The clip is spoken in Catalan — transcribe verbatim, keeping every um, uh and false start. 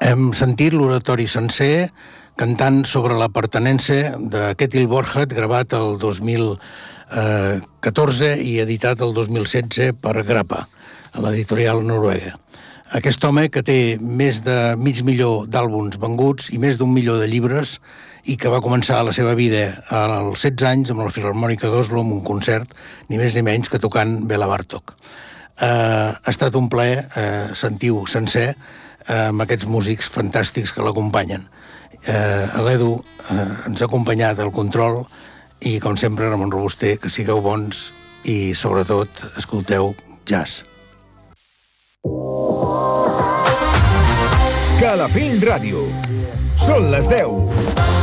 Hem sentit l'oratori sencer cantant sobre la pertinença de Ketil Borchert, gravat el dos mil catorze i editat el dos mil setze per Grappa, a l'editorial noruega. Aquest home, que té més de mig milió d'àlbums venguts i més d'un milió de llibres, i que va començar la seva vida als setze anys amb la Filharmònica d'Oslo amb un concert, ni més ni menys que tocant Bela Bartók. Eh, ha estat un plaer eh, sentir-ho sencer eh, amb aquests músics fantàstics que l'acompanyen. Eh, L'Edu eh, ens ha acompanyat al control i, com sempre, Ramon Robuster, que sigueu bons i, sobretot, escolteu jazz. Calafell Ràdio. Són les deu.